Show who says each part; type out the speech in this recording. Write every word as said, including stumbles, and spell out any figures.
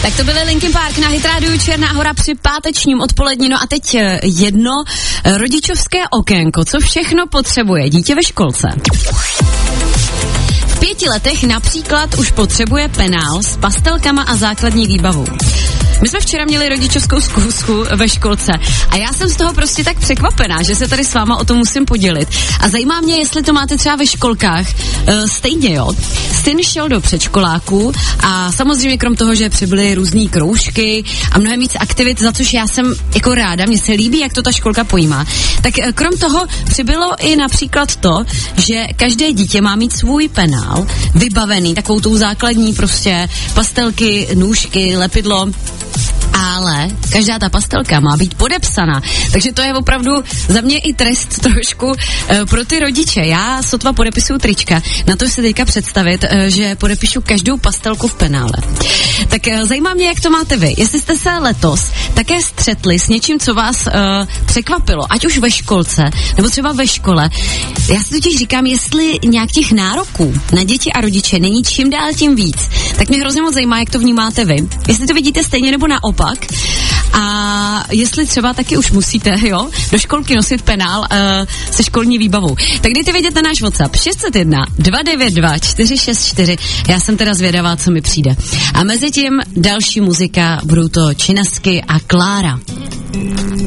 Speaker 1: Tak to byly Linkin Park na Hit Radio Černá Hora při pátečním odpolední. No a teď jedno rodičovské okénko. Co všechno potřebuje dítě ve školce? V pěti letech například už potřebuje penál s pastelkama a základní výbavou. My jsme včera měli rodičovskou zkoušku ve školce a já jsem z toho prostě tak překvapená, že se tady s váma o tom musím podělit. A zajímá mě, jestli to máte třeba ve školkách e, stejně, jo. Syn šel do předškoláku a samozřejmě krom toho, že přibyly různý kroužky a mnohem víc aktivit, za což já jsem jako ráda, mně se líbí, jak to ta školka pojímá. Tak e, krom toho přibylo i například to, že každé dítě má mít svůj penál vybavený takovou tou základní prostě pastelky, nůžky, lepidlo. Ale každá ta pastelka má být podepsaná. Takže to je opravdu za mě i trest trošku e, pro ty rodiče. Já sotva podepisuju trička, na to si teďka představit, e, že podepíšu každou pastelku v penále. Tak e, zajímá mě, jak to máte vy. Jestli jste se letos také střetli s něčím, co vás e, překvapilo, ať už ve školce, nebo třeba ve škole. Já si totiž říkám, jestli nějak těch nároků na děti a rodiče není čím dál tím víc, tak mě hrozně moc zajímá, jak to vnímáte vy. Jestli to vidíte stejně nebo naopak. A jestli třeba taky už musíte, jo, do školky nosit penál uh, se školní výbavou. Tak dejte vědět na náš WhatsApp šest set jedna dva devět dva čtyři šest čtyři. Já jsem teda zvědavá, co mi přijde. A mezi tím další muzika, budou to Činasky a Klára.